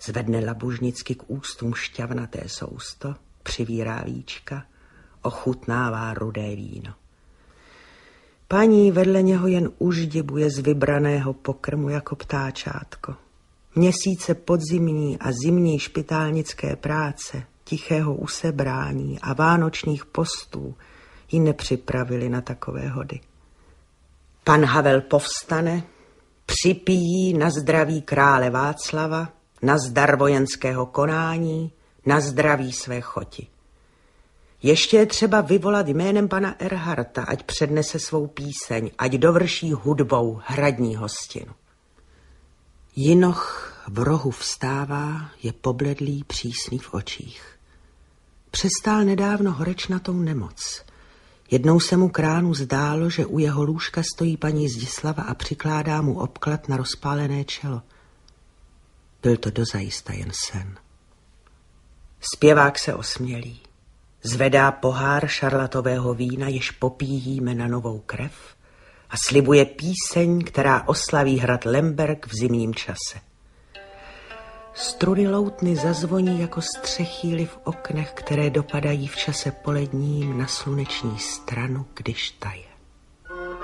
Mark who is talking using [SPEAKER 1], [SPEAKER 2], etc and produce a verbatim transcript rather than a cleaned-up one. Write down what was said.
[SPEAKER 1] Zvedne labužnicky k ústům šťavnaté sousto, přivírá víčka, ochutnává rudé víno. Paní vedle něho jen uždibuje z vybraného pokrmu jako ptáčátko. Měsíce podzimní a zimní špitálnické práce, tichého usebrání a vánočních postů ji nepřipravili na takové hody. Pan Havel povstane, připijí na zdraví krále Václava, na zdar vojenského konání, na zdraví své choti. Ještě je třeba vyvolat jménem pana Erharta, ať přednese svou píseň, ať dovrší hudbou hradní hostinu. Jinoch v rohu vstává, je pobledlý, přísný v očích. Přestál nedávno horečnatou nemoc. Jednou se mu k ránu zdálo, že u jeho lůžka stojí paní Zdislava a přikládá mu obklad na rozpálené čelo. Byl to dozajista jen sen. Zpěvák se osmělí. Zvedá pohár šarlatového vína, jež popíjíme na novou krev a slibuje píseň, která oslaví hrad Lemberg v zimním čase. Struny loutny zazvoní jako střechýly v oknech, které dopadají v čase poledním na sluneční stranu, když taje.